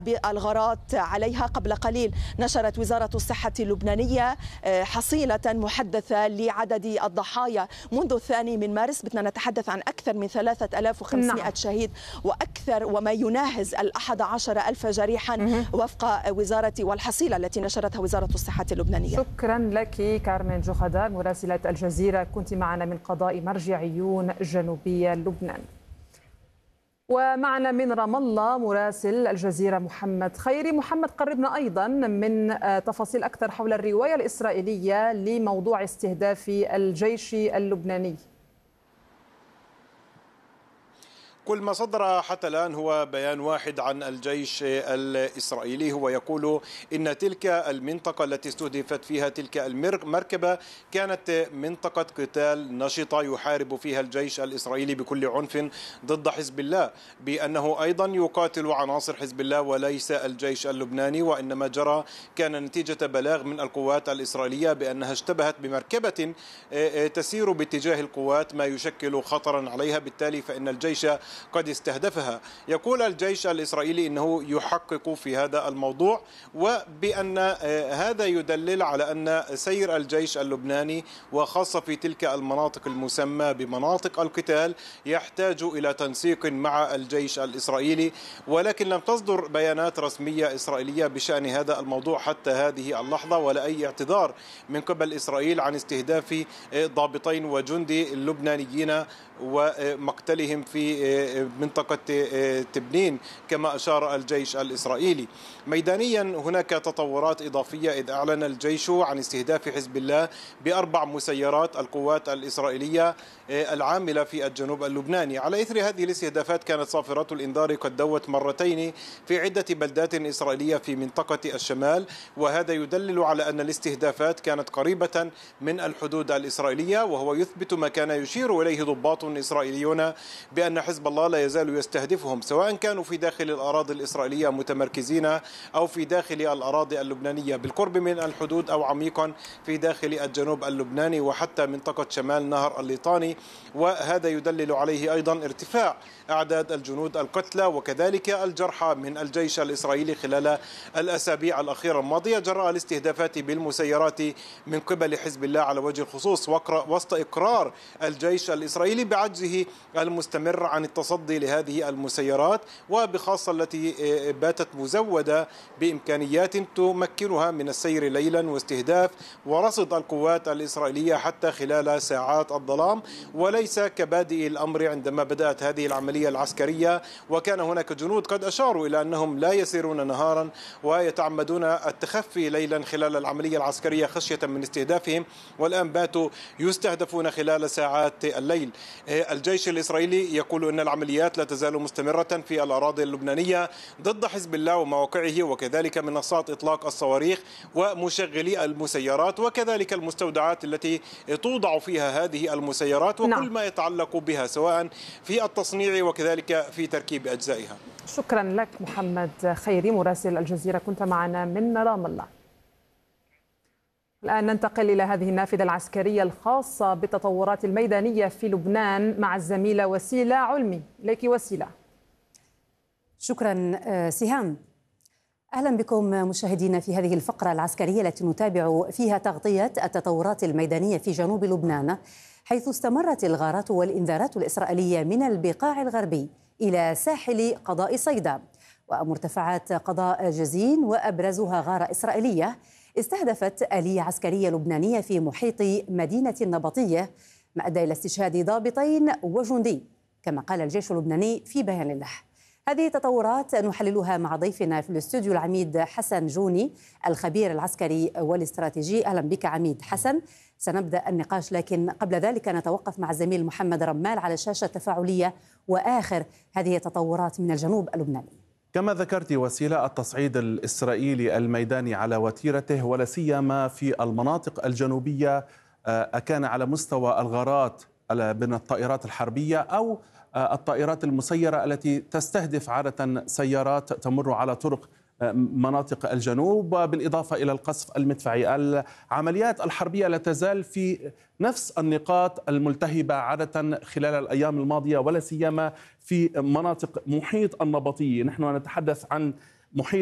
بالغارات عليها. قبل قليل نشرت وزارة الصحة اللبنانية حصيلة محدثة لعدد الضحايا منذ 2 مارس. بدنا نتحدث عن أكثر من 3500 شهيد وأكثر وما يناهز 11,000 جريحا وفق وزارة والحصيلة التي نشرتها وزارة الصحة اللبنانية. شكرا لك كارمن جوخدار مراسلة الجزيرة، كنت معنا من قضاء مرجعيون جنوبي لبنان. ومعنا من رام الله مراسل الجزيرة محمد خيري. محمد، قربنا أيضا من تفاصيل أكثر حول الرواية الإسرائيلية لموضوع استهداف الجيش اللبناني. كل ما صدر حتى الآن هو بيان واحد عن الجيش الإسرائيلي، هو يقول إن تلك المنطقة التي استهدفت فيها تلك المركبة كانت منطقة قتال نشطة يحارب فيها الجيش الإسرائيلي بكل عنف ضد حزب الله، بأنه أيضا يقاتل عناصر حزب الله وليس الجيش اللبناني، وإنما جرى كان نتيجة بلاغ من القوات الإسرائيلية بأنها اشتبهت بمركبة تسير باتجاه القوات ما يشكل خطرا عليها، بالتالي فإن الجيش قد استهدفها. يقول الجيش الإسرائيلي إنه يحقق في هذا الموضوع، وبأن هذا يدلل على أن سير الجيش اللبناني وخاصة في تلك المناطق المسمى بمناطق القتال يحتاج إلى تنسيق مع الجيش الإسرائيلي، ولكن لم تصدر بيانات رسمية إسرائيلية بشأن هذا الموضوع حتى هذه اللحظة، ولا أي اعتذار من قبل إسرائيل عن استهداف ضابطين وجندي لبنانيين ومقتلهم في منطقة تبنين كما أشار الجيش الإسرائيلي. ميدانيا هناك تطورات إضافية، إذ أعلن الجيش عن استهداف حزب الله ب4 مسيرات القوات الإسرائيلية العاملة في الجنوب اللبناني. على إثر هذه الاستهدافات كانت صافرات الإنذار قد دوت مرتين في عدة بلدات إسرائيلية في منطقة الشمال، وهذا يدلل على أن الاستهدافات كانت قريبة من الحدود الإسرائيلية، وهو يثبت ما كان يشير إليه ضباط إسرائيليون بأن حزب الله لا يزال يستهدفهم، سواء كانوا في داخل الأراضي الإسرائيلية متمركزين أو في داخل الأراضي اللبنانية بالقرب من الحدود أو عميقا في داخل الجنوب اللبناني وحتى منطقة شمال نهر الليطاني. وهذا يدلل عليه أيضا ارتفاع أعداد الجنود القتلى وكذلك الجرحى من الجيش الإسرائيلي خلال الأسابيع الأخيرة الماضية جراء الاستهدافات بالمسيرات من قبل حزب الله على وجه الخصوص، وسط إقرار الجيش الإسرائيلي بعجزه المستمر عن التصدي لهذه المسيرات، وبخاصة التي باتت مزودة بإمكانيات تمكنها من السير ليلا واستهداف ورصد القوات الإسرائيلية حتى خلال ساعات الظلام، وليس كبادئ الأمر عندما بدأت هذه العملية العسكرية، وكان هناك جنود قد أشاروا إلى أنهم لا يسيرون نهارا ويتعمدون التخفي ليلا خلال العملية العسكرية خشية من استهدافهم، والآن باتوا يستهدفون خلال ساعات الليل. الجيش الإسرائيلي يقول أن العمليات لا تزال مستمرة في الأراضي اللبنانية ضد حزب الله ومواقعه، وكذلك منصات إطلاق الصواريخ ومشغلي المسيرات وكذلك المستودعات التي توضع فيها هذه المسيرات وكل ما يتعلق بها سواء في التصنيع وكذلك في تركيب أجزائها. شكرا لك محمد خيري مراسل الجزيرة، كنت معنا من رام الله. الآن ننتقل إلى هذه النافذة العسكرية الخاصة بالتطورات الميدانية في لبنان مع الزميلة وسيلة علمي. إليك وسيلة. شكرا سهام. أهلا بكم مشاهدينا في هذه الفقرة العسكرية التي نتابع فيها تغطية التطورات الميدانية في جنوب لبنان، حيث استمرت الغارات والإنذارات الإسرائيلية من البقاع الغربي إلى ساحل قضاء صيدا ومرتفعات قضاء جزين، وأبرزها غارة إسرائيلية استهدفت آلية عسكرية لبنانية في محيط مدينة النبطية، ما أدى إلى استشهاد ضابطين وجندي كما قال الجيش اللبناني في بيان له. هذه التطورات نحللها مع ضيفنا في الاستوديو العميد حسن جوني الخبير العسكري والاستراتيجي. أهلا بك عميد حسن. سنبدأ النقاش، لكن قبل ذلك نتوقف مع الزميل محمد رمال على الشاشة التفاعلية وآخر هذه التطورات من الجنوب اللبناني. كما ذكرت وسيلة، التصعيد الإسرائيلي الميداني على وتيرته ولا سيما في المناطق الجنوبية، أكان على مستوى الغارات من الطائرات الحربية أو الطائرات المسيرة التي تستهدف عادة سيارات تمر على طرق مناطق الجنوب، بالإضافة إلى القصف المدفعي. العمليات الحربية لا تزال في نفس النقاط الملتهبة عادة خلال الأيام الماضية، ولا سيما في مناطق محيط النبطية. نحن نتحدث عن محيط